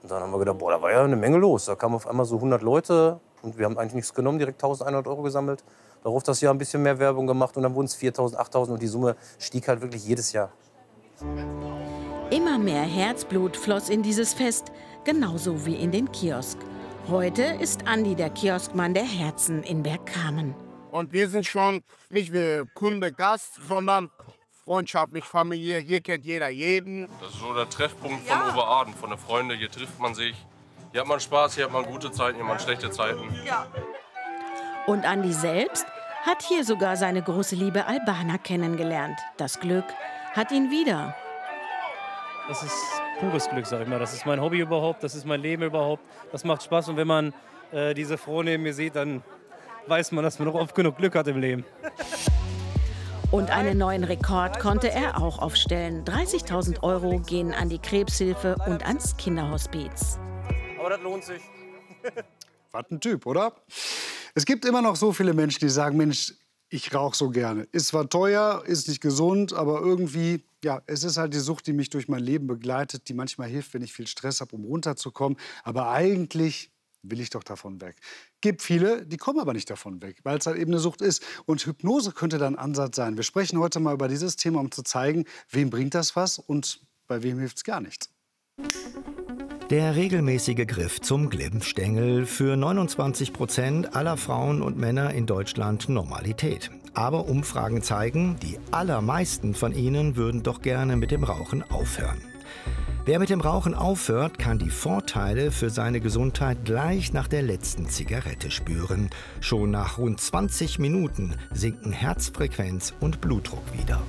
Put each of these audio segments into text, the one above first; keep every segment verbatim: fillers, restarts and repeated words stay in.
Und dann haben wir gedacht, boah, da war ja eine Menge los. Da kamen auf einmal so hundert Leute und wir haben eigentlich nichts genommen, direkt eintausendeinhundert Euro gesammelt. Darauf das Jahr ein bisschen mehr Werbung gemacht und dann wurden es viertausend, achttausend und die Summe stieg halt wirklich jedes Jahr. Immer mehr Herzblut floss in dieses Fest, genauso wie in den Kiosk. Heute ist Andi der Kioskmann der Herzen in Bergkamen. Und wir sind schon nicht wie Kunde, Gast, sondern freundschaftlich, familiär. Hier kennt jeder jeden. Das ist so der Treffpunkt von ja. Oberaden, von den Freunden. Hier trifft man sich. Hier hat man Spaß, hier hat man gute Zeiten, hier hat man schlechte Zeiten. Ja. Und Andi selbst hat hier sogar seine große Liebe Albana kennengelernt. Das Glück hat ihn wieder. Das ist pures Glück, sag ich mal. Das ist mein Hobby überhaupt, das ist mein Leben überhaupt. Das macht Spaß und wenn man äh, diese Frau neben mir sieht, dann weiß man, dass man noch oft genug Glück hat im Leben. Und einen neuen Rekord konnte er auch aufstellen. dreißigtausend Euro gehen an die Krebshilfe und ans Kinderhospiz. Aber das lohnt sich. Was ein Typ, oder? Es gibt immer noch so viele Menschen, die sagen, Mensch, ich rauche so gerne. Ist zwar teuer, ist nicht gesund, aber irgendwie, ja, es ist halt die Sucht, die mich durch mein Leben begleitet, die manchmal hilft, wenn ich viel Stress habe, um runterzukommen. Aber eigentlich will ich doch davon weg. Gibt viele, die kommen aber nicht davon weg, weil es halt eben eine Sucht ist. Und Hypnose könnte da ein Ansatz sein. Wir sprechen heute mal über dieses Thema, um zu zeigen, wem bringt das was und bei wem hilft es gar nichts. Der regelmäßige Griff zum Glimmstängel, für neunundzwanzig Prozent aller Frauen und Männer in Deutschland Normalität. Aber Umfragen zeigen, die allermeisten von ihnen würden doch gerne mit dem Rauchen aufhören. Wer mit dem Rauchen aufhört, kann die Vorteile für seine Gesundheit gleich nach der letzten Zigarette spüren. Schon nach rund zwanzig Minuten sinken Herzfrequenz und Blutdruck wieder.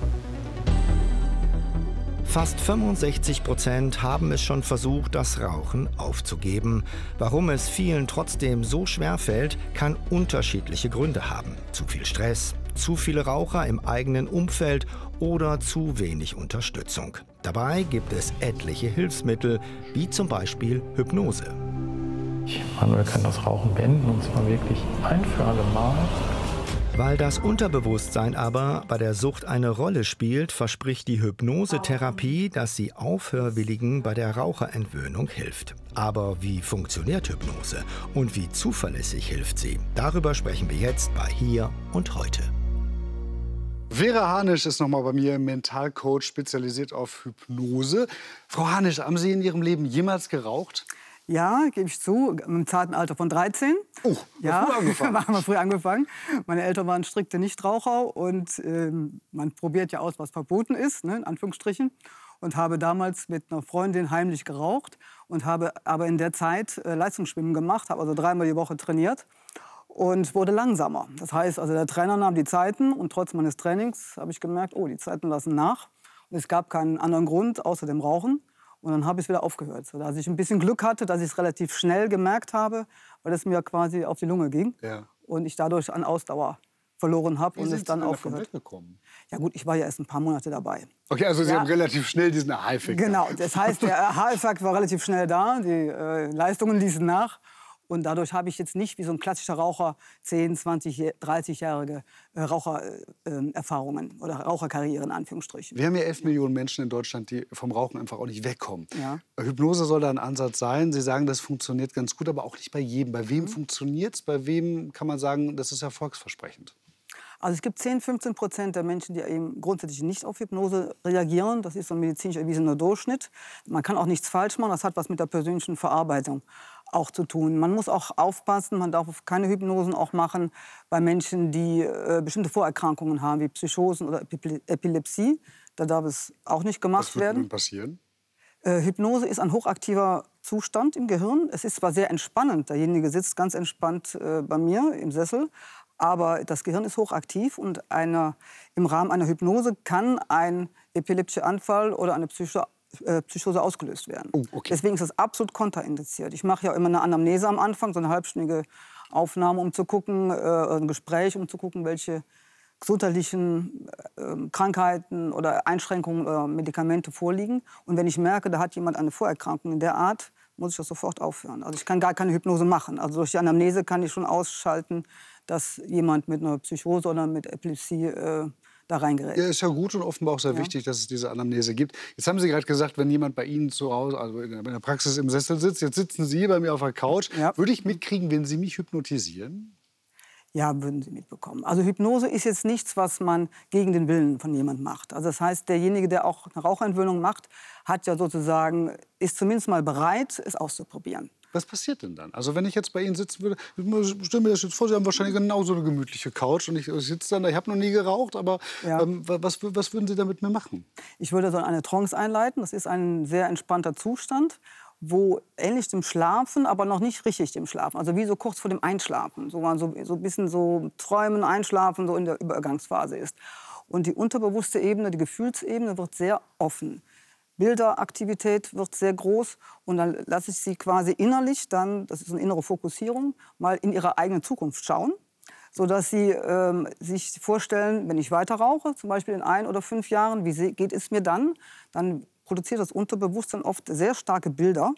Fast fünfundsechzig Prozent haben es schon versucht, das Rauchen aufzugeben. Warum es vielen trotzdem so schwer fällt, kann unterschiedliche Gründe haben. Zu viel Stress, zu viele Raucher im eigenen Umfeld oder zu wenig Unterstützung. Dabei gibt es etliche Hilfsmittel, wie zum Beispiel Hypnose. Man kann das Rauchen beenden und zwar wirklich ein für alle Mal. Weil das Unterbewusstsein aber bei der Sucht eine Rolle spielt, verspricht die Hypnosetherapie, dass sie Aufhörwilligen bei der Raucherentwöhnung hilft. Aber wie funktioniert Hypnose und wie zuverlässig hilft sie? Darüber sprechen wir jetzt bei Hier und Heute. Vera Hanisch ist noch mal bei mir, Mentalcoach, spezialisiert auf Hypnose. Frau Hanisch, haben Sie in Ihrem Leben jemals geraucht? Ja, gebe ich zu, im zarten Alter von dreizehn. Oh, ja, früh angefangen. haben wir früh angefangen. Meine Eltern waren strikte Nichtraucher und ähm, man probiert ja aus, was verboten ist, ne, in Anführungsstrichen. Und habe damals mit einer Freundin heimlich geraucht und habe aber in der Zeit äh, Leistungsschwimmen gemacht, habe also dreimal die Woche trainiert und wurde langsamer. Das heißt, also der Trainer nahm die Zeiten und trotz meines Trainings habe ich gemerkt, oh, die Zeiten lassen nach. Und es gab keinen anderen Grund außer dem Rauchen. Und dann habe ich wieder aufgehört. So, dass ich ein bisschen Glück hatte, dass ich es relativ schnell gemerkt habe, weil es mir quasi auf die Lunge ging. Ja. Und ich dadurch an Ausdauer verloren habe und es dann aufgehört. Weggekommen? Ja gut, ich war ja erst ein paar Monate dabei. Okay, also Sie ja. haben relativ schnell diesen Aha-Effekt. Genau, das heißt, der Aha-Effekt war relativ schnell da, die äh, Leistungen ließen nach. Und dadurch habe ich jetzt nicht wie so ein klassischer Raucher zehn, zwanzig, dreißig-jährige äh, Rauchererfahrungen äh, oder Raucherkarriere in Anführungsstrichen. Wir haben ja elf Millionen Menschen in Deutschland, die vom Rauchen einfach auch nicht wegkommen. Ja. Hypnose soll da ein Ansatz sein. Sie sagen, das funktioniert ganz gut, aber auch nicht bei jedem. Bei wem mhm. funktioniert es? Bei wem kann man sagen, das ist erfolgsversprechend? Also es gibt zehn, fünfzehn Prozent der Menschen, die eben grundsätzlich nicht auf Hypnose reagieren. Das ist so ein medizinisch erwiesener Durchschnitt. Man kann auch nichts falsch machen. Das hat was mit der persönlichen Verarbeitung auch zu tun. Man muss auch aufpassen, man darf keine Hypnosen auch machen bei Menschen, die äh, bestimmte Vorerkrankungen haben, wie Psychosen oder Epi Epilepsie. Da darf es auch nicht gemacht werden. Was würde denn passieren? Äh, Hypnose ist ein hochaktiver Zustand im Gehirn. Es ist zwar sehr entspannend, derjenige sitzt ganz entspannt äh, bei mir im Sessel, aber das Gehirn ist hochaktiv und eine, im Rahmen einer Hypnose kann ein epileptischer Anfall oder eine Psycho äh, Psychose ausgelöst werden. Oh, okay. Deswegen ist das absolut kontraindiziert. Ich mache ja immer eine Anamnese am Anfang, so eine halbstündige Aufnahme, um zu gucken, äh, ein Gespräch, um zu gucken, welche gesundheitlichen äh, Krankheiten oder Einschränkungen oder Medikamente vorliegen. Und wenn ich merke, da hat jemand eine Vorerkrankung in der Art, muss ich das sofort aufhören. Also ich kann gar keine Hypnose machen. Also durch die Anamnese kann ich schon ausschalten, dass jemand mit einer Psychose oder mit Epilepsie äh, da reingerät. Ja, ist ja gut und offenbar auch sehr Ja. wichtig, dass es diese Anamnese gibt. Jetzt haben Sie gerade gesagt, wenn jemand bei Ihnen zu Hause, also in der Praxis im Sessel sitzt, jetzt sitzen Sie bei mir auf der Couch, Ja. würde ich mitkriegen, wenn Sie mich hypnotisieren? Ja, würden Sie mitbekommen. Also Hypnose ist jetzt nichts, was man gegen den Willen von jemandem macht. Also das heißt, derjenige, der auch eine Raucherentwöhnung macht, hat ja sozusagen, ist zumindest mal bereit, es auszuprobieren. Was passiert denn dann? Also wenn ich jetzt bei Ihnen sitzen würde, ich stelle mir das jetzt vor, Sie haben wahrscheinlich genauso eine gemütliche Couch und ich, ich sitze dann da, ich habe noch nie geraucht, aber Ja. ähm, was, was würden Sie da mit mir machen? Ich würde so eine Trance einleiten. Das ist ein sehr entspannter Zustand, wo ähnlich dem Schlafen, aber noch nicht richtig dem Schlafen, also wie so kurz vor dem Einschlafen, so, man so, so ein bisschen so träumen, einschlafen, so in der Übergangsphase ist. Und die unterbewusste Ebene, die Gefühlsebene wird sehr offen. Bilderaktivität wird sehr groß und dann lasse ich sie quasi innerlich, dann, das ist eine innere Fokussierung, mal in ihre eigene Zukunft schauen, sodass sie ähm, sich vorstellen, wenn ich weiter rauche, zum Beispiel in ein oder fünf Jahren, wie se- geht es mir dann? Dann produziert das Unterbewusstsein oft sehr starke Bilder,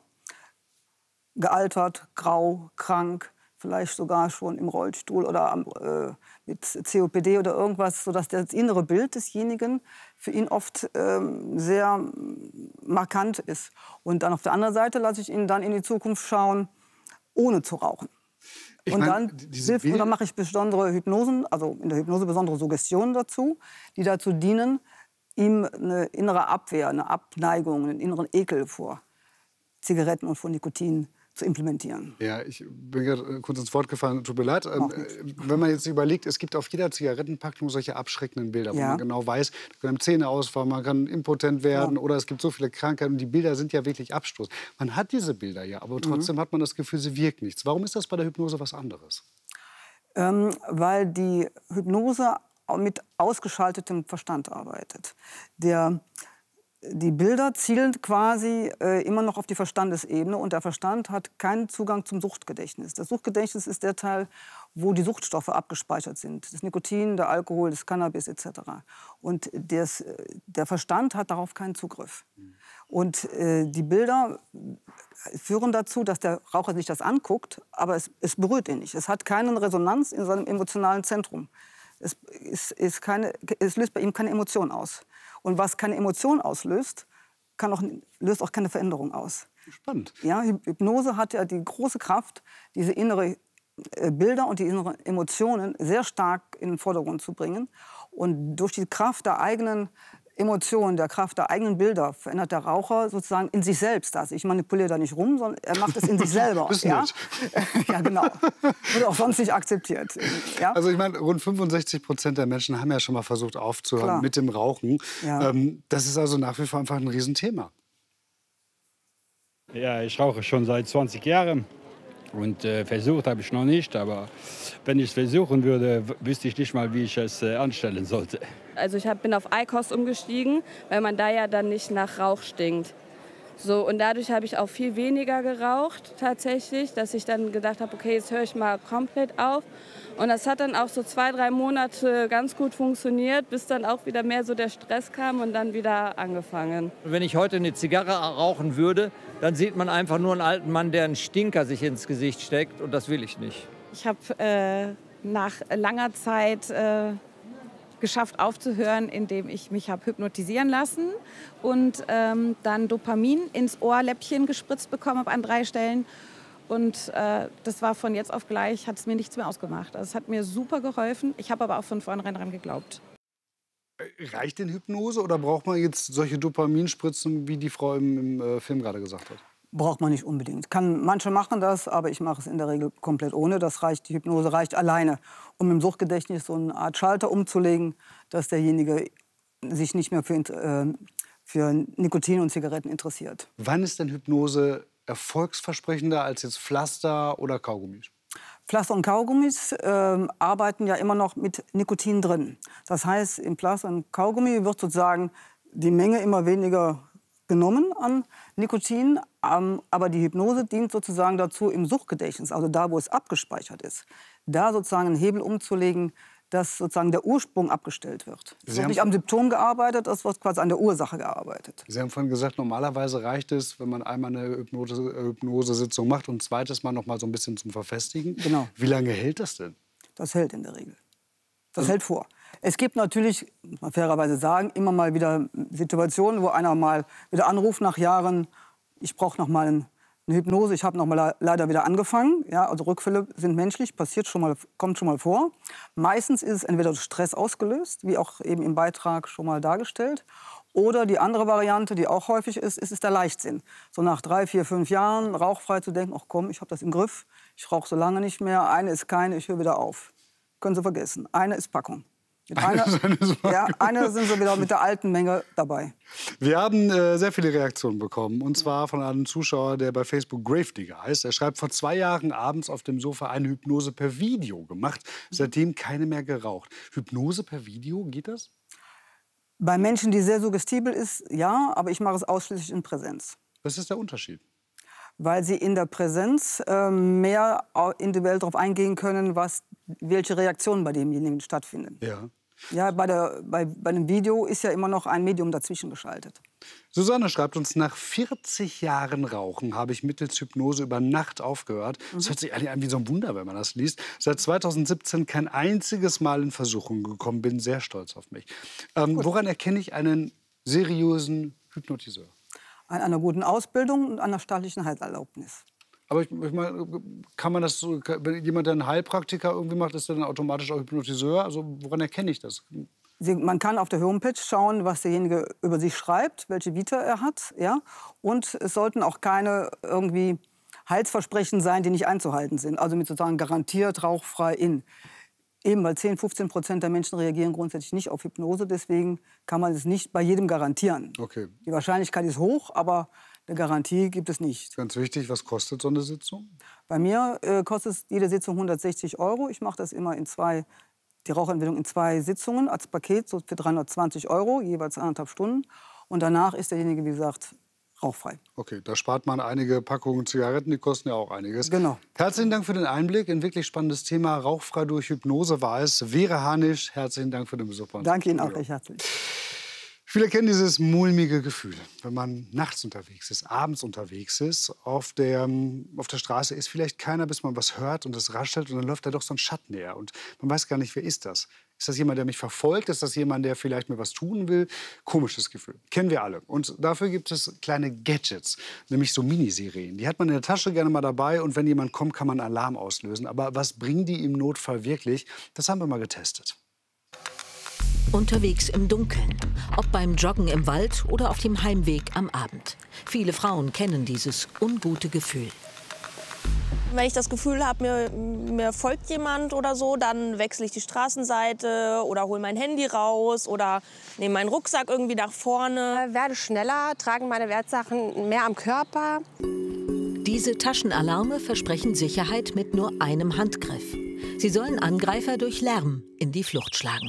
gealtert, grau, krank, vielleicht sogar schon im Rollstuhl oder am, äh, mit C O P D oder irgendwas, sodass das innere Bild desjenigen für ihn oft ähm, sehr markant ist. Und dann auf der anderen Seite lasse ich ihn dann in die Zukunft schauen, ohne zu rauchen. Ich Und mein, dann, diese hilft, und Bild- dann mache ich besondere Hypnosen, also in der Hypnose besondere Suggestionen dazu, die dazu dienen, ihm eine innere Abwehr, eine Abneigung, einen inneren Ekel vor Zigaretten und vor Nikotin zu implementieren. Ja, ich bin gerade kurz ins Wort gefallen, tut mir leid. Ähm, Macht nichts. äh, wenn man jetzt überlegt, es gibt auf jeder Zigarettenpackung solche abschreckenden Bilder, wo Ja. man genau weiß, da können Zähne ausfallen, man kann impotent werden Ja. oder es gibt so viele Krankheiten und die Bilder sind ja wirklich Abstoß. Man hat diese Bilder ja, aber trotzdem Mhm. hat man das Gefühl, sie wirkt nichts. Warum ist das bei der Hypnose was anderes? Ähm, weil die Hypnose mit ausgeschaltetem Verstand arbeitet. Der, die Bilder zielen quasi äh, immer noch auf die Verstandesebene und der Verstand hat keinen Zugang zum Suchtgedächtnis. Das Suchtgedächtnis ist der Teil, wo die Suchtstoffe abgespeichert sind. Das Nikotin, der Alkohol, das Cannabis et cetera. Und des, der Verstand hat darauf keinen Zugriff. Und äh, die Bilder führen dazu, dass der Raucher sich das anguckt, aber es, es berührt ihn nicht. Es hat keine Resonanz in seinem emotionalen Zentrum. Es, ist, ist keine, es löst bei ihm keine Emotion aus. Und was keine Emotion auslöst, kann auch, löst auch keine Veränderung aus. Spannend. Ja, Hypnose hat ja die große Kraft, diese innere äh, Bilder und die inneren Emotionen sehr stark in den Vordergrund zu bringen. Und durch die Kraft der eigenen Emotionen, der Kraft der eigenen Bilder verändert der Raucher sozusagen in sich selbst das. Ich manipuliere da nicht rum, sondern er macht es in sich selber. Ist ja? nett. Ja, genau. Wird auch sonst nicht akzeptiert. Ja? Also ich meine, rund fünfundsechzig Prozent der Menschen haben ja schon mal versucht aufzuhören Klar. mit dem Rauchen. Ja. Ähm, das ist also nach wie vor einfach ein Riesenthema. Ja, ich rauche schon seit zwanzig Jahren und äh, versucht habe ich noch nicht, aber wenn ich es versuchen würde, w- wüsste ich nicht mal, wie ich es äh, anstellen sollte. Also ich hab, bin auf Eikos umgestiegen, weil man da ja dann nicht nach Rauch stinkt. So, und dadurch habe ich auch viel weniger geraucht tatsächlich, dass ich dann gedacht habe, okay, jetzt höre ich mal komplett auf. Und das hat dann auch so zwei, drei Monate ganz gut funktioniert, bis dann auch wieder mehr so der Stress kam und dann wieder angefangen. Wenn ich heute eine Zigarre rauchen würde, dann sieht man einfach nur einen alten Mann, der einen Stinker sich ins Gesicht steckt. Und das will ich nicht. Ich habe äh, nach langer Zeit äh, geschafft aufzuhören, indem ich mich habe hypnotisieren lassen und ähm, dann Dopamin ins Ohrläppchen gespritzt bekommen habe an drei Stellen. Und äh, das war von jetzt auf gleich, hat es mir nichts mehr ausgemacht. Also es hat mir super geholfen. Ich habe aber auch von vornherein daran geglaubt. Reicht denn Hypnose oder braucht man jetzt solche Dopaminspritzen, wie die Frau im, im äh, Film gerade gesagt hat? Braucht man nicht unbedingt. Kann, manche machen das, aber ich mache es in der Regel komplett ohne. Das reicht, die Hypnose reicht alleine, um im Suchtgedächtnis so eine Art Schalter umzulegen, dass derjenige sich nicht mehr für, äh, für Nikotin und Zigaretten interessiert. Wann ist denn Hypnose erfolgsversprechender als jetzt Pflaster oder Kaugummis? Pflaster und Kaugummis äh, arbeiten ja immer noch mit Nikotin drin. Das heißt, im Pflaster und Kaugummi wird sozusagen die Menge immer weniger genommen an Nikotin, ähm, aber die Hypnose dient sozusagen dazu, im Suchtgedächtnis, also da, wo es abgespeichert ist, da sozusagen einen Hebel umzulegen, dass sozusagen der Ursprung abgestellt wird. Es wird nicht am Symptom gearbeitet, es wird quasi an der Ursache gearbeitet. Sie haben vorhin gesagt, normalerweise reicht es, wenn man einmal eine Hypnose, Hypnosesitzung macht und ein zweites Mal noch mal so ein bisschen zum Verfestigen. Genau. Wie lange hält das denn? Das hält in der Regel. Das hält vor. Es gibt natürlich, muss man fairerweise sagen, immer mal wieder Situationen, wo einer mal wieder anruft nach Jahren, ich brauche noch mal eine Hypnose, ich habe noch mal leider wieder angefangen. Ja, also Rückfälle sind menschlich, passiert schon mal, kommt schon mal vor. Meistens ist es entweder durch Stress ausgelöst, wie auch eben im Beitrag schon mal dargestellt. Oder die andere Variante, die auch häufig ist, ist, ist der Leichtsinn. So nach drei, vier, fünf Jahren rauchfrei zu denken, ach komm, ich habe das im Griff, ich rauche so lange nicht mehr, eine ist keine, ich höre wieder auf. Können Sie vergessen, eine ist Packung. Mit einer, ja, eine sind Sie wieder mit der alten Menge dabei. Wir haben äh, sehr viele Reaktionen bekommen. Und zwar von einem Zuschauer, der bei Facebook Gravedigger heißt. Er schreibt, vor zwei Jahren abends auf dem Sofa eine Hypnose per Video gemacht. Seitdem keine mehr geraucht. Hypnose per Video, geht das? Bei Menschen, die sehr suggestibel ist, ja. Aber ich mache es ausschließlich in Präsenz. Was ist der Unterschied? Weil Sie in der Präsenz äh, mehr individuell darauf eingehen können, was, welche Reaktionen bei demjenigen stattfinden. Ja. Ja, bei, der, bei, bei einem Video ist ja immer noch ein Medium dazwischen geschaltet. Susanne schreibt uns, nach vierzig Jahren Rauchen habe ich mittels Hypnose über Nacht aufgehört. Mhm. Das hört sich eigentlich an wie so ein Wunder, wenn man das liest. Seit zweitausendsiebzehn kein einziges Mal in Versuchung gekommen, bin sehr stolz auf mich. Ähm, woran erkenne ich einen seriösen Hypnotiseur? An einer guten Ausbildung und einer staatlichen Heilserlaubnis. Aber ich, ich meine, kann man das so, wenn jemand, der einen Heilpraktiker irgendwie macht, ist der dann automatisch auch Hypnotiseur? Also woran erkenne ich das? Sie, man kann auf der Homepage schauen, was derjenige über sich schreibt, welche Vita er hat, ja. Und es sollten auch keine irgendwie Heilsversprechen sein, die nicht einzuhalten sind. Also mit sozusagen garantiert rauchfrei in. Eben weil zehn, fünfzehn Prozent der Menschen reagieren grundsätzlich nicht auf Hypnose, deswegen kann man es nicht bei jedem garantieren. Okay. Die Wahrscheinlichkeit ist hoch, aber eine Garantie gibt es nicht. Ganz wichtig, was kostet so eine Sitzung? Bei mir äh, kostet jede Sitzung hundertsechzig Euro. Ich mache das immer in zwei, die Rauchentwicklung in zwei Sitzungen als Paket, so für dreihundertzwanzig Euro, jeweils anderthalb Stunden. Und danach ist derjenige, wie gesagt, rauchfrei. Okay, da spart man einige Packungen Zigaretten, die kosten ja auch einiges. Genau. Herzlichen Dank für den Einblick. Ein wirklich spannendes Thema. Rauchfrei durch Hypnose war es. Vera Hanisch, herzlichen Dank für den Besuch bei uns. Danke Ihnen auch recht herzlich. Viele kennen dieses mulmige Gefühl, wenn man nachts unterwegs ist, abends unterwegs ist, auf der, auf der Straße ist vielleicht keiner, bis man was hört und es raschelt und dann läuft da doch so ein Schatten her und man weiß gar nicht, wer ist das? Ist das jemand, der mich verfolgt? Ist das jemand, der vielleicht mir was tun will? Komisches Gefühl. Kennen wir alle. Und dafür gibt es kleine Gadgets, nämlich so Minisirenen. Die hat man in der Tasche gerne mal dabei und wenn jemand kommt, kann man Alarm auslösen. Aber was bringen die im Notfall wirklich? Das haben wir mal getestet. Unterwegs im Dunkeln, ob beim Joggen im Wald oder auf dem Heimweg am Abend. Viele Frauen kennen dieses ungute Gefühl. Wenn ich das Gefühl habe, mir, mir folgt jemand oder so, dann wechsle ich die Straßenseite oder hole mein Handy raus oder nehme meinen Rucksack irgendwie nach vorne. Ich werde schneller, trage meine Wertsachen mehr am Körper. Diese Taschenalarme versprechen Sicherheit mit nur einem Handgriff. Sie sollen Angreifer durch Lärm in die Flucht schlagen.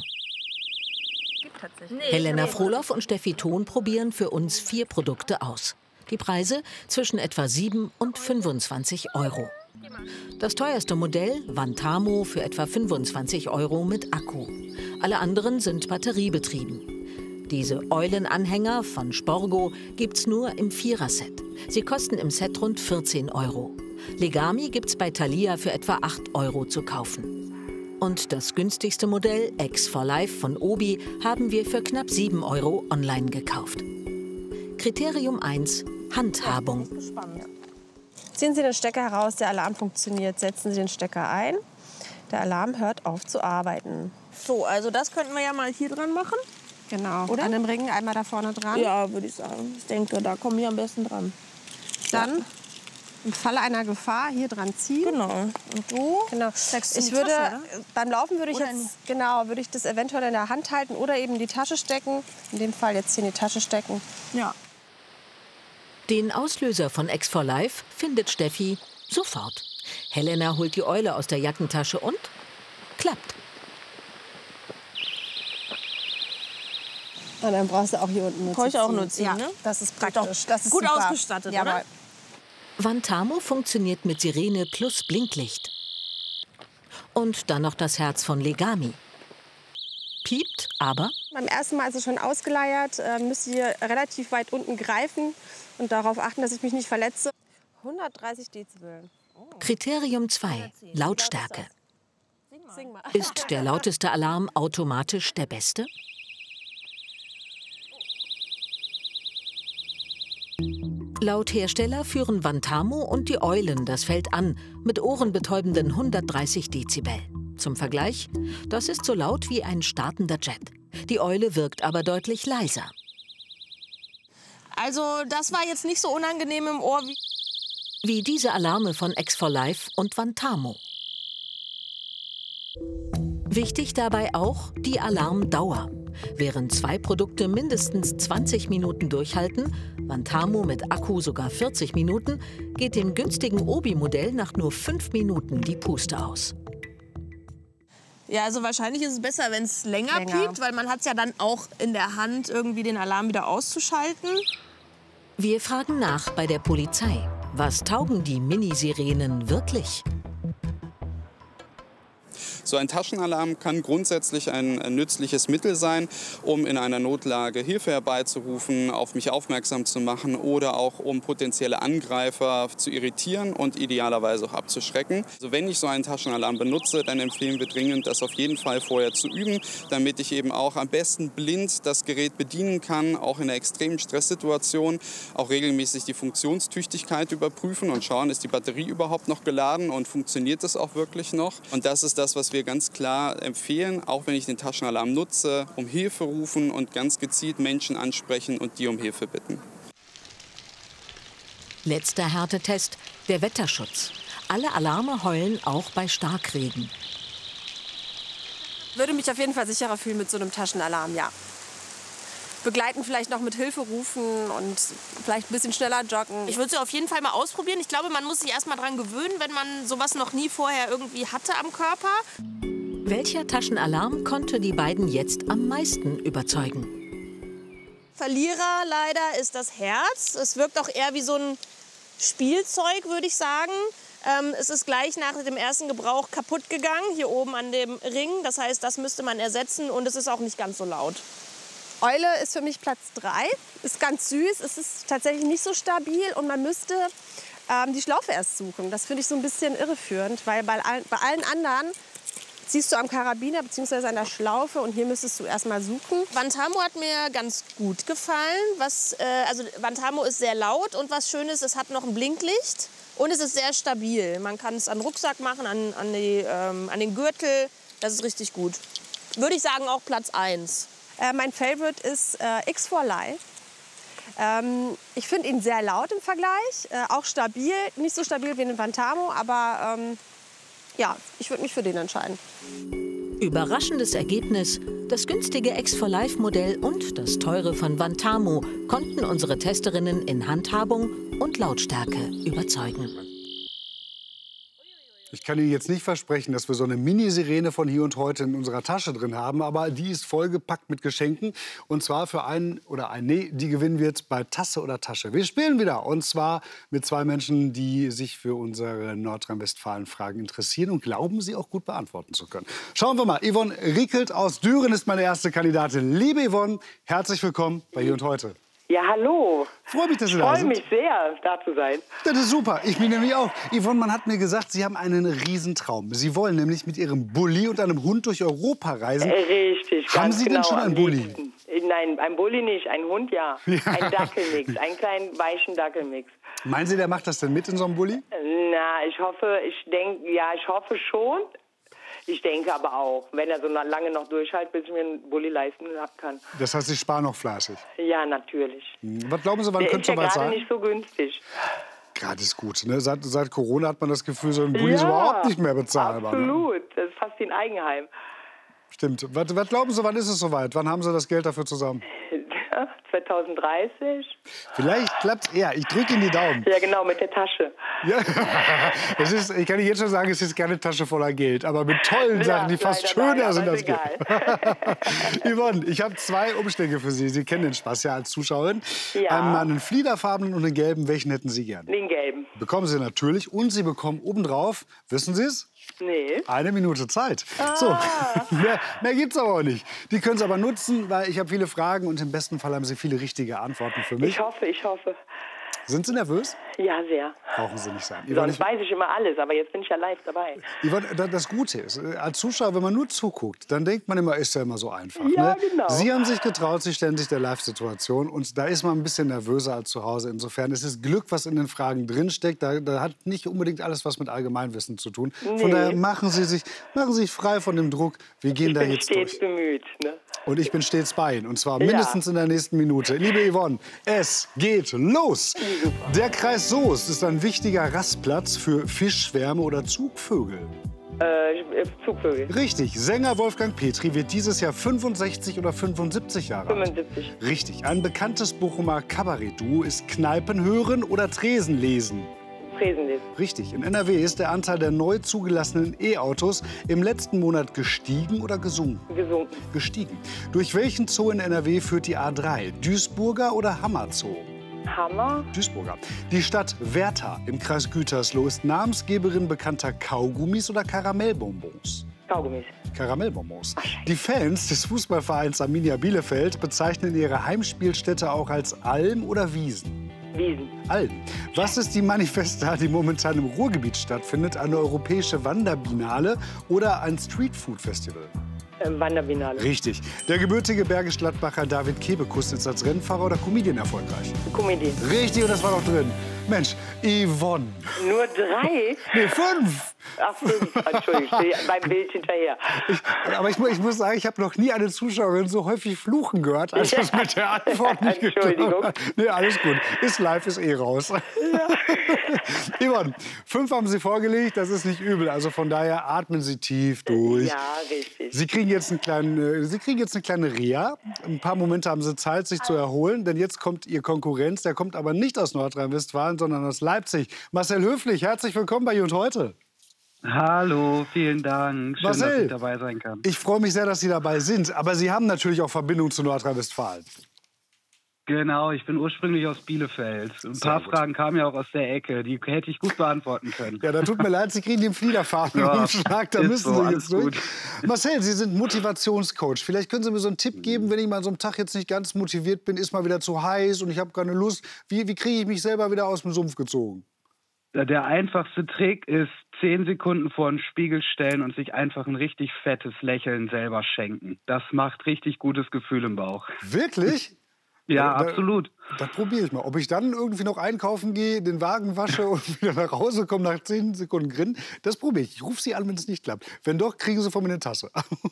Helena Frohloff und Steffi Thon probieren für uns vier Produkte aus. Die Preise zwischen etwa sieben und fünfundzwanzig Euro. Das teuerste Modell, Vantamo, für etwa fünfundzwanzig Euro mit Akku. Alle anderen sind batteriebetrieben. Diese Eulenanhänger von Sporgo gibt's nur im Viererset. Sie kosten im Set rund vierzehn Euro. Legami gibt's bei Thalia für etwa acht Euro zu kaufen. Und das günstigste Modell, X for Life von Obi, haben wir für knapp sieben Euro online gekauft. Kriterium eins, Handhabung. Ziehen Sie den Stecker heraus, der Alarm funktioniert. Setzen Sie den Stecker ein, der Alarm hört auf zu arbeiten. So, also das könnten wir ja mal hier dran machen. Genau, oder? An dem Ring einmal da vorne dran. Ja, würde ich sagen. Ich denke, da kommen wir am besten dran. Dann ja. Im Falle einer Gefahr hier dran ziehen. Genau. Und du? Genau. Ich würde Tasche, beim Laufen würde ich oder jetzt genau würde ich das eventuell in der Hand halten oder eben in die Tasche stecken. In dem Fall jetzt hier in die Tasche stecken. Ja. Den Auslöser von X for Life findet Steffi sofort. Helena holt die Eule aus der Jackentasche und klappt. Und dann brauchst du auch hier unten nur Kann ich auch ziehen. nur ziehen, ja, ne? Das ist praktisch. Das ist gut super. ausgestattet, ja, oder? Vantamo funktioniert mit Sirene plus Blinklicht. Und dann noch das Herz von Legami. Piept, aber... Beim ersten Mal ist es schon ausgeleiert, äh, müsst ihr relativ weit unten greifen und darauf achten, dass ich mich nicht verletze. hundertdreißig Dezibel. Oh. Kriterium zwei, Lautstärke. Sing mal. Ist der lauteste Alarm automatisch der beste? Laut Hersteller führen Vantamo und die Eulen das Feld an mit ohrenbetäubenden hundertdreißig Dezibel. Zum Vergleich, das ist so laut wie ein startender Jet. Die Eule wirkt aber deutlich leiser. Also das war jetzt nicht so unangenehm im Ohr wie... Wie diese Alarme von X four Life und Vantamo. Wichtig dabei auch die Alarmdauer. Während zwei Produkte mindestens zwanzig Minuten durchhalten, Vantamo mit Akku sogar vierzig Minuten, geht dem günstigen Obi-Modell nach nur fünf Minuten die Puste aus. Ja, also wahrscheinlich ist es besser, wenn es länger, länger piept, weil man hat es ja dann auch in der Hand, irgendwie den Alarm wieder auszuschalten. Wir fragen nach bei der Polizei. Was taugen die Minisirenen wirklich? So ein Taschenalarm kann grundsätzlich ein nützliches Mittel sein, um in einer Notlage Hilfe herbeizurufen, auf mich aufmerksam zu machen oder auch um potenzielle Angreifer zu irritieren und idealerweise auch abzuschrecken. Also wenn ich so einen Taschenalarm benutze, dann empfehlen wir dringend, das auf jeden Fall vorher zu üben, damit ich eben auch am besten blind das Gerät bedienen kann, auch in einer extremen Stresssituation, auch regelmäßig die Funktionstüchtigkeit überprüfen und schauen, ist die Batterie überhaupt noch geladen und funktioniert das auch wirklich noch. Und das ist das, was wir ganz klar empfehlen, auch wenn ich den Taschenalarm nutze, um Hilfe rufen und ganz gezielt Menschen ansprechen und die um Hilfe bitten. Letzter Härtetest, der Wetterschutz. Alle Alarme heulen auch bei Starkregen. Würde mich auf jeden Fall sicherer fühlen mit so einem Taschenalarm, ja. Begleiten vielleicht noch mit Hilfe rufen und vielleicht ein bisschen schneller joggen. Ich würde es auf jeden Fall mal ausprobieren. Ich glaube, man muss sich erst mal dran gewöhnen, wenn man sowas noch nie vorher irgendwie hatte am Körper. Welcher Taschenalarm konnte die beiden jetzt am meisten überzeugen? Verlierer leider ist das Herz. Es wirkt auch eher wie so ein Spielzeug, würde ich sagen. Ähm, es ist gleich nach dem ersten Gebrauch kaputt gegangen, hier oben an dem Ring. Das heißt, das müsste man ersetzen und es ist auch nicht ganz so laut. Eule ist für mich Platz drei. Ist ganz süß, es ist tatsächlich nicht so stabil und man müsste ähm, die Schlaufe erst suchen. Das finde ich so ein bisschen irreführend, weil bei, all, bei allen anderen ziehst du am Karabiner bzw. an der Schlaufe und hier müsstest du erst mal suchen. Vantamo hat mir ganz gut gefallen. Was, äh, also Vantamo ist sehr laut und was schön ist, es hat noch ein Blinklicht und es ist sehr stabil. Man kann es an den Rucksack machen, an, an, die, ähm, an den Gürtel. Das ist richtig gut. Würde ich sagen, auch Platz eins. Äh, mein Favorite ist äh, X four Life. Ähm, ich finde ihn sehr laut im Vergleich, äh, auch stabil, nicht so stabil wie den Vantamo, aber ähm, ja, ich würde mich für den entscheiden. Überraschendes Ergebnis: Das günstige X four Life Modell und das teure von Vantamo konnten unsere Testerinnen in Handhabung und Lautstärke überzeugen. Ich kann Ihnen jetzt nicht versprechen, dass wir so eine Mini-Sirene von Hier und Heute in unserer Tasche drin haben, aber die ist vollgepackt mit Geschenken. Und zwar für einen oder ein Nee, die gewinnen wir jetzt bei Tasse oder Tasche. Wir spielen wieder, und zwar mit zwei Menschen, die sich für unsere Nordrhein-Westfalen-Fragen interessieren und glauben, sie auch gut beantworten zu können. Schauen wir mal, Yvonne Riekelt aus Düren ist meine erste Kandidatin. Liebe Yvonne, herzlich willkommen bei Hier und Heute. Ja, hallo. Freue mich, dass Sie ich da sind. Ich freue mich sehr, da zu sein. Das ist super. Ich mich nämlich auch. Yvonne, man hat mir gesagt, Sie haben einen Riesentraum. Sie wollen nämlich mit Ihrem Bulli und einem Hund durch Europa reisen. Äh, richtig, Haben ganz Sie genau, denn schon einen Bulli? Liebsten. Nein, ein Bulli nicht, ein Hund ja. ja. Ein Dackelmix, einen kleinen weichen Dackelmix. Meinen Sie, der macht das denn mit in so einem Bulli? Na, ich hoffe, ich denke, ja, ich hoffe schon. Ich denke aber auch, wenn er so lange noch durchhält, bis ich mir einen Bulli leisten kann. Das heißt, Sie sparen noch fleißig? Ja, natürlich. Hm. Was glauben Sie, wann könnte es soweit sein? Der ist ja gerade nicht so günstig. Gerade ist gut. Ne? Seit, seit Corona hat man das Gefühl, so ein Bulli ja, ist überhaupt nicht mehr bezahlbar. Absolut. Ne? Das ist fast wie ein Eigenheim. Stimmt. Was, was glauben Sie, wann ist es soweit? Wann haben Sie das Geld dafür zusammen? zwanzig dreißig. Vielleicht klappt es eher. Ich drücke Ihnen die Daumen. Ja, genau, mit der Tasche. Ja. Es ist, ich kann Ihnen jetzt schon sagen, es ist keine Tasche voller Geld, aber mit tollen ja, Sachen, die fast schöner nein, sind als Geld. Yvonne, ich habe zwei Umschläge für Sie. Sie kennen den Spaß ja als Zuschauerin. Ja. Einmal einen fliederfarbenen und einen gelben. Welchen hätten Sie gern? Den gelben. Bekommen Sie natürlich. Und Sie bekommen obendrauf, wissen Sie es? Nee. Eine Minute Zeit. Ah. So, mehr, mehr gibt es aber auch nicht. Die können Sie aber nutzen, weil ich habe viele Fragen und im besten Fall haben Sie viele richtige Antworten für mich. Ich hoffe, ich hoffe. Sind Sie nervös? Ja, sehr. Brauchen Sie nicht sein. Sonst weiß ich immer alles, aber jetzt bin ich ja live dabei. Yvonne, das Gute ist, als Zuschauer, wenn man nur zuguckt, dann denkt man immer, ist ja immer so einfach. Ja, ne? genau. Sie haben sich getraut, Sie stellen sich der Live-Situation und da ist man ein bisschen nervöser als zu Hause. Insofern ist es Glück, was in den Fragen drinsteckt. Da, da hat nicht unbedingt alles was mit Allgemeinwissen zu tun. Nee. Von daher machen Sie sich, machen Sie sich frei von dem Druck. Wir gehen ich da bin jetzt stets durch. bemüht. Ne? Und ich bin stets bei Ihnen. Und zwar Ja. mindestens in der nächsten Minute. Liebe Yvonne, es geht los. Der Kreis Soest ist ein wichtiger Rastplatz für Fischschwärme oder Zugvögel. Äh, Zugvögel. Richtig. Sänger Wolfgang Petri wird dieses Jahr fünfundsechzig oder fünfundsiebzig Jahre alt. fünfundsiebzig. Richtig. Ein bekanntes Bochumer Kabarettduo ist Kneipen hören oder Tresen lesen. Tresenlesen. Richtig. In N R W ist der Anteil der neu zugelassenen E-Autos im letzten Monat gestiegen oder gesunken? Gesunken. Gestiegen. Durch welchen Zoo in N R W führt die A drei? Duisburger oder Hammer Zoo? Hammer. Duisburger. Die Stadt Werther im Kreis Gütersloh ist Namensgeberin bekannter Kaugummis oder Karamellbonbons? Kaugummis. Karamellbonbons. Die Fans des Fußballvereins Arminia Bielefeld bezeichnen ihre Heimspielstätte auch als Alm oder Wiesen. Wiesen. Alm. Was ist die Manifesta, die momentan im Ruhrgebiet stattfindet? Eine europäische Wanderbinale oder ein Streetfood-Festival? Ähm, Wanderbinale. Richtig. Der gebürtige Bergisch Gladbacher David Kebekus ist als Rennfahrer oder Comedian erfolgreich? Comedian. Richtig, und das war doch drin. Mensch, Yvonne. Nur drei? Nee, fünf. Ach, fünf. Entschuldigung, ich stehe beim Bild hinterher. Ich, aber ich, mu- ich muss sagen, ich habe noch nie eine Zuschauerin so häufig fluchen gehört, als das mit der Antwort nicht Entschuldigung. geklappt hat. Nee, alles gut. Ist live, ist eh raus. Ja. Yvonne, fünf haben Sie vorgelegt, das ist nicht übel. Also von daher atmen Sie tief durch. Ja, richtig. Sie kriegen jetzt, einen kleinen, äh, Sie kriegen jetzt eine kleine Reha. Ein paar Momente haben Sie Zeit, sich zu erholen. Denn jetzt kommt Ihr Konkurrenz. Der kommt aber nicht aus Nordrhein-Westfalen, sondern aus Leipzig. Marcel Höflich, herzlich willkommen bei Jund heute. Hallo, vielen Dank. Schön, Marcel, dass ich dabei sein kann. Ich freue mich sehr, dass Sie dabei sind. Aber Sie haben natürlich auch Verbindung zu Nordrhein-Westfalen. Genau, ich bin ursprünglich aus Bielefeld. Ein Sehr paar gut. Fragen kamen ja auch aus der Ecke. Die hätte ich gut beantworten können. Ja, da tut mir leid, Sie kriegen den Fliederfaden Ja, im Schlag. Da ist müssen so, Sie alles jetzt durch. gut. Marcel, Sie sind Motivationscoach. Vielleicht können Sie mir so einen Tipp geben, wenn ich mal so einem Tag jetzt nicht ganz motiviert bin, ist mal wieder zu heiß und ich habe keine Lust. Wie, wie kriege ich mich selber wieder aus dem Sumpf gezogen? Der einfachste Trick ist, zehn Sekunden vor den Spiegel stellen und sich einfach ein richtig fettes Lächeln selber schenken. Das macht richtig gutes Gefühl im Bauch. Wirklich? Ja, Da- absolut. Das probiere ich mal. Ob ich dann irgendwie noch einkaufen gehe, den Wagen wasche und wieder nach Hause komme nach zehn Sekunden Grin, das probiere ich. Ich rufe Sie an, wenn es nicht klappt. Wenn doch, kriegen Sie von mir eine Tasse.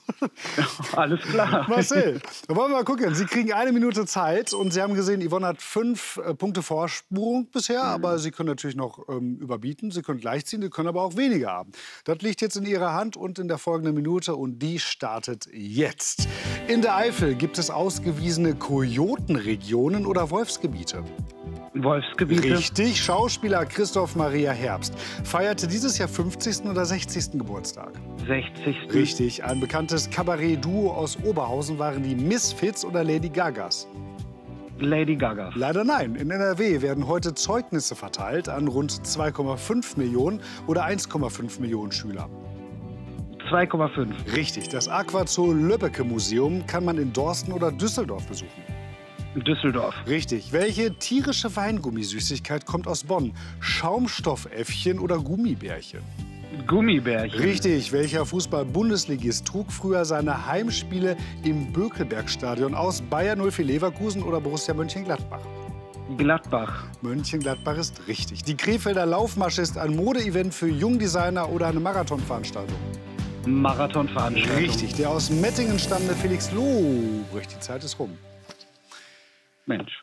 Alles klar. Marcel, da wollen wir mal gucken. Sie kriegen eine Minute Zeit und Sie haben gesehen, Yvonne hat fünf äh, Punkte Vorsprung bisher, aber Sie können natürlich noch ähm, überbieten. Sie können gleichziehen, Sie können aber auch weniger haben. Das liegt jetzt in Ihrer Hand und in der folgenden Minute und die startet jetzt. In der Eifel gibt es ausgewiesene Kojotenregionen oder Wolfsgebiete. Wolfsgebiete. Richtig. Schauspieler Christoph Maria Herbst feierte dieses Jahr fünfzigsten oder sechzigsten Geburtstag. sechzigsten Richtig. Ein bekanntes Kabarett-Duo aus Oberhausen waren die Misfits oder Lady Gagas. Lady Gaga. Leider nein. In N R W werden heute Zeugnisse verteilt an rund zwei Komma fünf Millionen oder eins Komma fünf Millionen Schüler. zwei Komma fünf. Richtig. Das Aquazoo Löbbecke Museum kann man in Dorsten oder Düsseldorf besuchen. Düsseldorf. Richtig. Welche tierische Weingummisüßigkeit kommt aus Bonn? Schaumstoffäffchen oder Gummibärchen? Gummibärchen. Richtig. Welcher Fußball-Bundesligist trug früher seine Heimspiele im Bökelbergstadion aus? Bayer null vier Leverkusen oder Borussia Mönchengladbach? Gladbach. Mönchengladbach ist richtig. Die Krefelder Laufmasche ist ein Modeevent für Jungdesigner oder eine Marathonveranstaltung? Marathonveranstaltung. Richtig. Der aus Mettingen stammende Felix Lobrecht. Die Zeit ist rum. Mensch.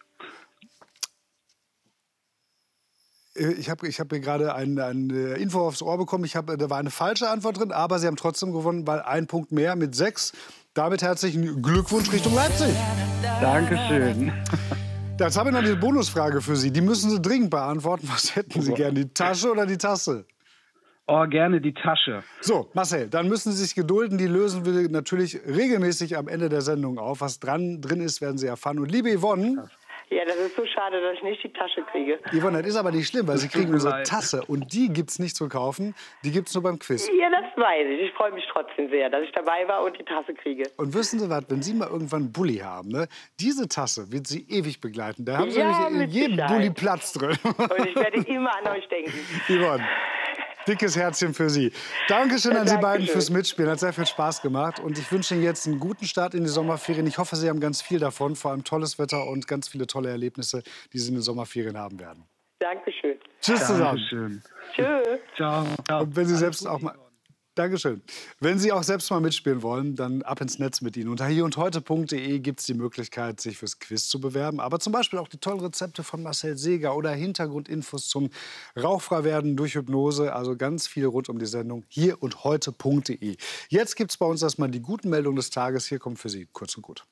Ich habe ich hab hier gerade eine, eine Info aufs Ohr bekommen. Ich hab, da war eine falsche Antwort drin, aber Sie haben trotzdem gewonnen, weil ein Punkt mehr mit sechs. Damit herzlichen Glückwunsch Richtung Leipzig. Dankeschön. Jetzt habe ich noch eine Bonusfrage für Sie. Die müssen Sie dringend beantworten. Was hätten Sie gern, die Tasche oder die Tasse? Oh, gerne die Tasche. So, Marcel, dann müssen Sie sich gedulden. Die lösen wir natürlich regelmäßig am Ende der Sendung auf. Was dran drin ist, werden Sie erfahren. Und liebe Yvonne, Ja, das ist so schade, dass ich nicht die Tasche kriege. Yvonne, das ist aber nicht schlimm, weil Sie kriegen unsere Tasse und die gibt es nicht zu kaufen, die gibt es nur beim Quiz. Ja, das weiß ich. Ich freue mich trotzdem sehr, dass ich dabei war und die Tasse kriege. Und wissen Sie was, wenn Sie mal irgendwann einen Bulli haben, ne, diese Tasse wird Sie ewig begleiten. Da haben Sie Ja, nämlich in mit jedem Sicherheit. Bulli Platz drin. Und ich werde immer an euch denken. Yvonne, dickes Herzchen für Sie. Dankeschön an Sie Dankeschön. beiden fürs Mitspielen. Hat sehr viel Spaß gemacht. Und ich wünsche Ihnen jetzt einen guten Start in die Sommerferien. Ich hoffe, Sie haben ganz viel davon, vor allem tolles Wetter und ganz viele tolle Erlebnisse, die Sie in den Sommerferien haben werden. Dankeschön. Tschüss zusammen. Dankeschön. Tschüss. Ciao. Und wenn Sie selbst auch mal... Dankeschön. Wenn Sie auch selbst mal mitspielen wollen, dann ab ins Netz mit Ihnen. Unter hier und heute punkt de gibt es die Möglichkeit, sich fürs Quiz zu bewerben. Aber zum Beispiel auch die tollen Rezepte von Marcel Seeger oder Hintergrundinfos zum Rauchfreiwerden durch Hypnose. Also ganz viel rund um die Sendung hier und heute punkt de. Jetzt gibt es bei uns erstmal die guten Meldungen des Tages. Hier kommt für Sie kurz und gut.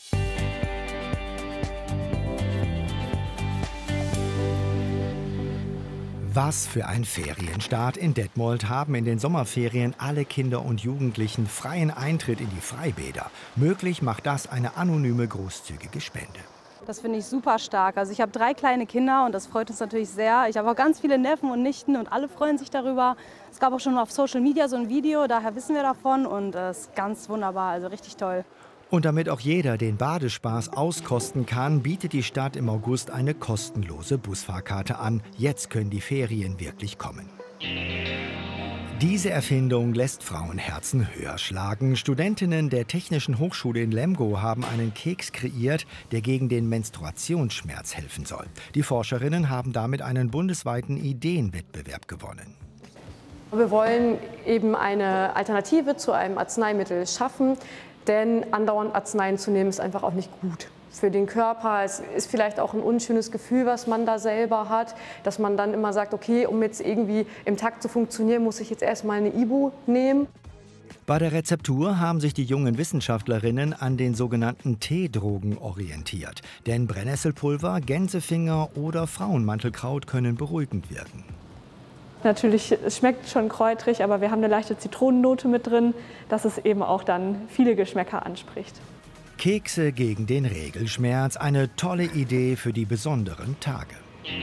Was für ein Ferienstart. In Detmold haben in den Sommerferien alle Kinder und Jugendlichen freien Eintritt in die Freibäder. Möglich macht das eine anonyme, großzügige Spende. Das finde ich super stark. Also ich habe drei kleine Kinder und das freut uns natürlich sehr. Ich habe auch ganz viele Neffen und Nichten und alle freuen sich darüber. Es gab auch schon auf Social Media so ein Video, daher wissen wir davon und es ist ganz wunderbar, also richtig toll. Und damit auch jeder den Badespaß auskosten kann, bietet die Stadt im August eine kostenlose Busfahrkarte an. Jetzt können die Ferien wirklich kommen. Diese Erfindung lässt Frauenherzen höher schlagen. Studentinnen der Technischen Hochschule in Lemgo haben einen Keks kreiert, der gegen den Menstruationsschmerz helfen soll. Die Forscherinnen haben damit einen bundesweiten Ideenwettbewerb gewonnen. Wir wollen eben eine Alternative zu einem Arzneimittel schaffen, denn andauernd Arzneien zu nehmen ist einfach auch nicht gut für den Körper. Es ist vielleicht auch ein unschönes Gefühl, was man da selber hat, dass man dann immer sagt, okay, um jetzt irgendwie im Takt zu funktionieren, muss ich jetzt erstmal eine Ibu nehmen. Bei der Rezeptur haben sich die jungen Wissenschaftlerinnen an den sogenannten Teedrogen orientiert. Denn Brennnesselpulver, Gänsefinger oder Frauenmantelkraut können beruhigend wirken. Natürlich, es schmeckt schon kräutrig, aber wir haben eine leichte Zitronennote mit drin, dass es eben auch dann viele Geschmäcker anspricht. Kekse gegen den Regelschmerz, eine tolle Idee für die besonderen Tage.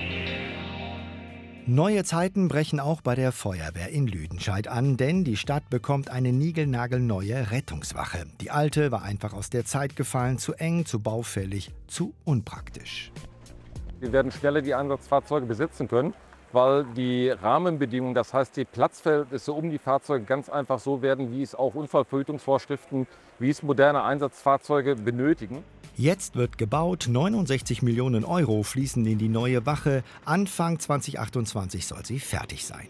Neue Zeiten brechen auch bei der Feuerwehr in Lüdenscheid an, denn die Stadt bekommt eine niegelnagelneue Rettungswache. Die alte war einfach aus der Zeit gefallen, zu eng, zu baufällig, zu unpraktisch. Wir werden schneller die Einsatzfahrzeuge besitzen können, weil die Rahmenbedingungen, das heißt die Platzverhältnisse um die Fahrzeuge ganz einfach so werden, wie es auch Unfallverhütungsvorschriften, wie es moderne Einsatzfahrzeuge benötigen. Jetzt wird gebaut, neunundsechzig Millionen Euro fließen in die neue Wache. Anfang zweitausendachtundzwanzig soll sie fertig sein.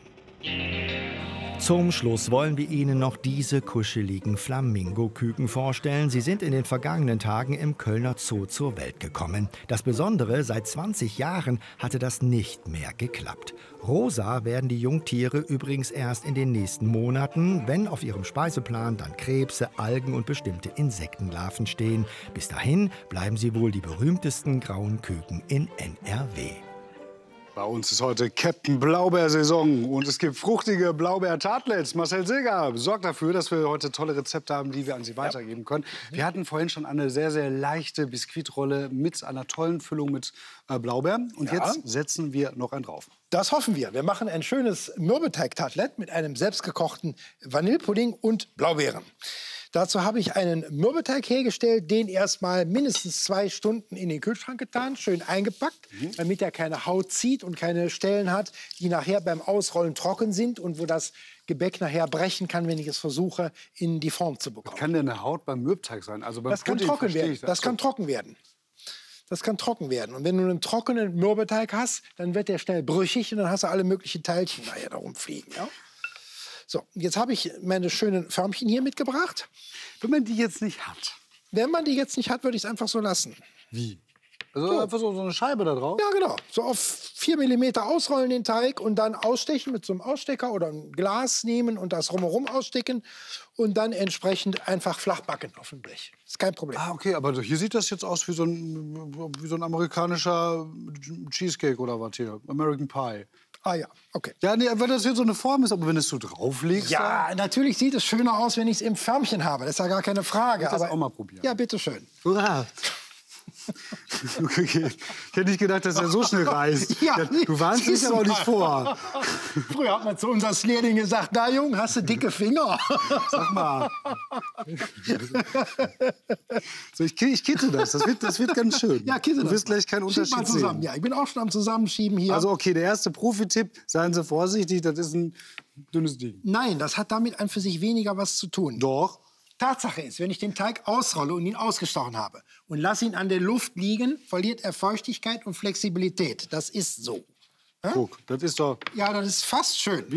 Zum Schluss wollen wir Ihnen noch diese kuscheligen Flamingo-Küken vorstellen. Sie sind in den vergangenen Tagen im Kölner Zoo zur Welt gekommen. Das Besondere, seit zwanzig Jahren hatte das nicht mehr geklappt. Rosa werden die Jungtiere übrigens erst in den nächsten Monaten, wenn auf ihrem Speiseplan dann Krebse, Algen und bestimmte Insektenlarven stehen. Bis dahin bleiben sie wohl die berühmtesten grauen Küken in N R W. Bei uns ist heute Captain Blaubeer-Saison und es gibt fruchtige Blaubeer-Tartlets. Marcel Seeger sorgt dafür, dass wir heute tolle Rezepte haben, die wir an Sie weitergeben können. Wir hatten vorhin schon eine sehr, sehr leichte Biskuitrolle mit einer tollen Füllung mit äh, Blaubeeren. Und Ja. jetzt setzen wir noch einen drauf. Das hoffen wir. Wir machen ein schönes Mürbeteig-Tartlet mit einem selbstgekochten Vanillepudding und Blaubeeren. Dazu habe ich einen Mürbeteig hergestellt, den erstmal mindestens zwei Stunden in den Kühlschrank getan, schön eingepackt, mhm. damit er keine Haut zieht und keine Stellen hat, die nachher beim Ausrollen trocken sind und wo das Gebäck nachher brechen kann, wenn ich es versuche, in die Form zu bekommen. Was kann denn eine Haut beim Mürbeteig sein? Also beim Das kann Pudding trocken verstehe werden. ich Das kann trocken werden. Das kann trocken werden. Und wenn du einen trockenen Mürbeteig hast, dann wird der schnell brüchig und dann hast du alle möglichen Teilchen nachher da rumfliegen. Ja? So, jetzt habe ich meine schönen Förmchen hier mitgebracht. Wenn man die jetzt nicht hat? Wenn man die jetzt nicht hat, würde ich es einfach so lassen. Wie? Also so. einfach so, so eine Scheibe da drauf? Ja, genau. So auf vier Millimeter ausrollen den Teig und dann ausstechen mit so einem Ausstecker oder ein Glas nehmen und das rumherum ausstecken und dann entsprechend einfach flach backen auf dem Blech. Ist kein Problem. Ah, okay, aber hier sieht das jetzt aus wie so ein, wie so ein amerikanischer Cheesecake oder was hier, American Pie. Ah ja, okay. Ja, nee, wenn das jetzt so eine Form ist, aber wenn es so drauflegst... Ja, da natürlich sieht es schöner aus, wenn ich es im Förmchen habe. Das ist ja gar keine Frage. Ich will das aber auch mal probieren. Ja, bitteschön. Hurra. Okay. Ich hätte nicht gedacht, dass er so schnell reißt. Ja, du warnst mich aber auch nicht vor. Früher hat man zu uns Lehrling gesagt, na Jung, hast du dicke Finger? Sag mal. So, ich, ich kitte das. Das wird, das wird ganz schön. Ja, kitte du das. wirst gleich keinen Schieb Unterschied mal zusammen. sehen. Ja, ich bin auch schon am Zusammenschieben hier. Also okay, der erste Profi-Tipp, seien Sie vorsichtig, das ist ein dünnes Ding. Nein, das hat damit an für sich weniger was zu tun. Doch. Tatsache ist, wenn ich den Teig ausrolle und ihn ausgestochen habe und lasse ihn an der Luft liegen, verliert er Feuchtigkeit und Flexibilität. Das ist so. Guck, das ist doch... Ja, das ist fast schön.